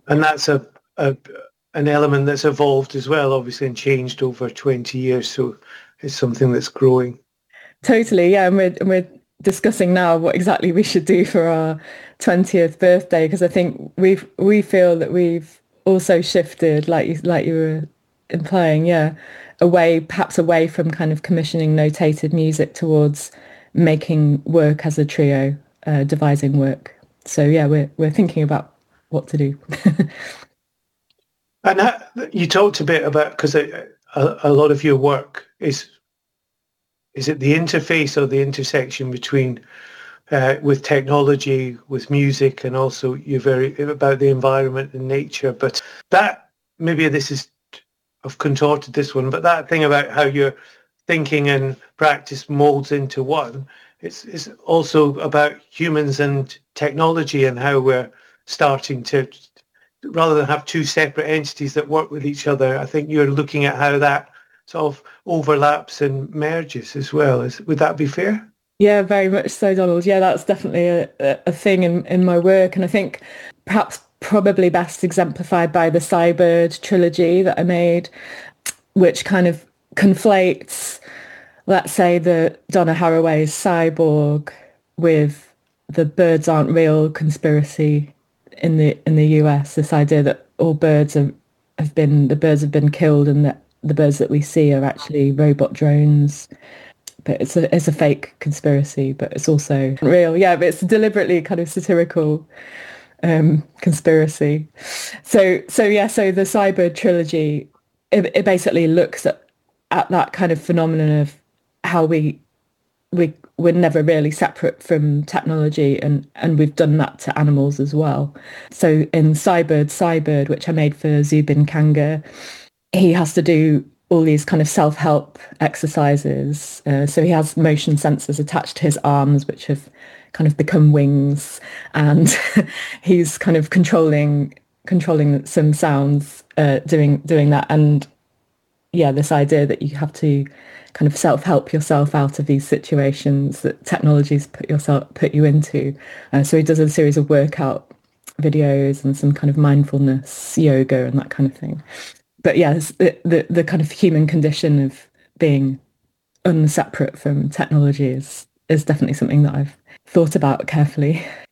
And that's a an element that's evolved as well, obviously, and changed over 20 years. So it's something that's growing. Totally, yeah. And we're discussing now what exactly we should do for our 20th birthday because I think we feel that we've also shifted, like you were implying, yeah, perhaps away from kind of commissioning notated music towards making work as a trio, devising work. So yeah, we're thinking about what to do. And you talked a bit about, because a lot of your work is it the interface or the intersection between with technology, with music, and also you're very about the environment and nature. But that maybe this is I've contorted this one, but that thing about how your thinking and practice molds into one, it's also about humans and technology and how we're starting to rather than have two separate entities that work with each other. I think you're looking at how that sort of overlaps and merges as well. Would that be fair? Yeah, very much so, Donald. Yeah, that's definitely a thing in my work. And I think perhaps probably best exemplified by the Cybird trilogy that I made, which kind of conflates, let's say, the Donna Haraway's Cyborg with the birds aren't real conspiracy in the US. This idea that all the birds have been killed and that the birds that we see are actually robot drones, but it's a fake conspiracy, but it's also real. Yeah, but it's deliberately kind of satirical conspiracy. So the Cyber trilogy, it basically looks at that kind of phenomenon of how we're never really separate from technology, and we've done that to animals as well. So in Cybird, which I made for Zubin Kanga, he has to do all these kind of self-help exercises. So he has motion sensors attached to his arms, which have kind of become wings, and he's kind of controlling some sounds, doing that. And yeah, this idea that you have to kind of self-help yourself out of these situations that technologies put you into. So he does a series of workout videos and some kind of mindfulness yoga and that kind of thing. But yes, the kind of human condition of being unseparate from technology is definitely something that I've thought about carefully.